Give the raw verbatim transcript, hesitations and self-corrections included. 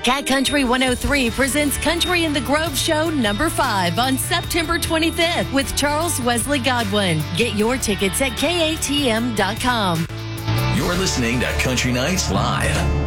Cat Country one oh three presents Country in the Grove Show number five on September twenty-fifth with Charles Wesley Godwin. Get your tickets at K A T M dot com. You're listening to Country Nights Live.